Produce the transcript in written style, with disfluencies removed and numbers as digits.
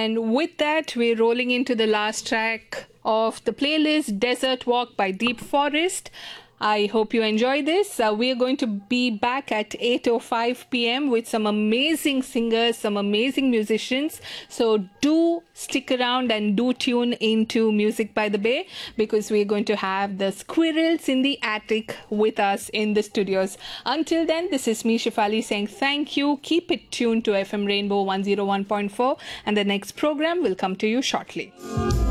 And with that, we're rolling into the last track of the playlist, Desert Walk by Deep Forest. I hope you enjoy this. We are going to be back at 8:05 p.m. with some amazing singers, some amazing musicians. So do stick around and do tune into Music by the Bay, because we're going to have the squirrels in the attic with us in the studios. Until then, this is me, Shifali, saying thank you. Keep it tuned to FM Rainbow 101.4, and the next program will come to you shortly.